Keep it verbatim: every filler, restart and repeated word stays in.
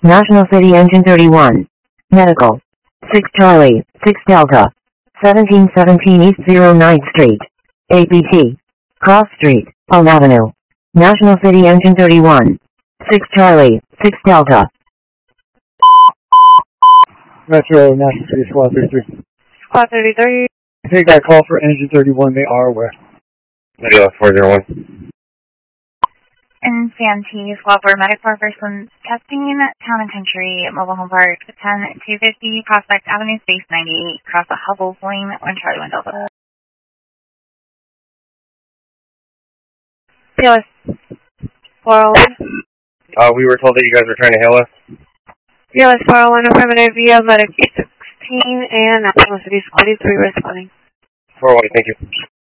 National City Engine thirty-one. Medical. six Charlie, six Delta. seventeen seventeen East oh ninth Street. A P T. Cross Street, Palm Avenue. National City Engine thirty-one. six Charlie, six Delta. Metro, National City Squad thirty-three. Squad thirty-three. Take that call for Engine thirty-one, they are aware. Media four oh one. In Santee, Squad four, Medic four, First One, testing Town and Country, Mobile Home Park, ten two fifty, Prospect Avenue, Space ninety-eight, across the Hubble Lane, one Charlie, one Delta. C L S four oh one. Uh, we were told that you guys were trying to hail us. C L S four oh one, affirmative, via Medic sixteen, and National City Squad three responding. four oh one, thank you.